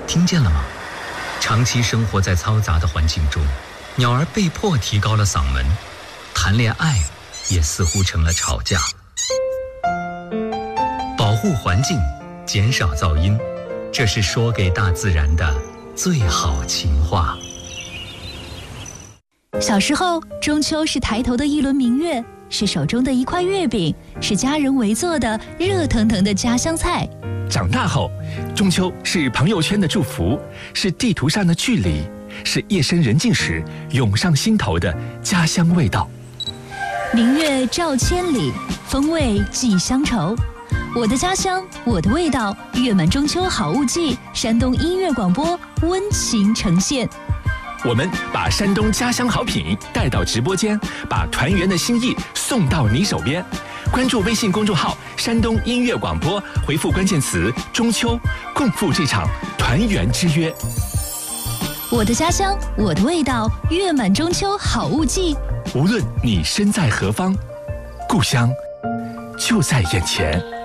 听见了吗？长期生活在嘈杂的环境中，鸟儿被迫提高了嗓门，谈恋爱也似乎成了吵架。保护环境，减少噪音，这是说给大自然的最好情话。 小时候，中秋是抬头的一轮明月，是手中的一块月饼，是家人围坐的热腾腾的家乡菜。 长大后，中秋是朋友圈的祝福，是地图上的距离，是夜深人静时涌上心头的家乡味道。 明月照千里，风味寄乡愁。我的家乡，我的味道，月满中秋好物季，山东音乐广播温情呈现。 我们把山东家乡好品带到直播间，把团圆的心意送到你手边。关注微信公众号山东音乐广播，回复关键词中秋，共赴这场团圆之约。 我的家乡，我的味道，月满中秋好物季。 无论你身在何方，故乡就在眼前。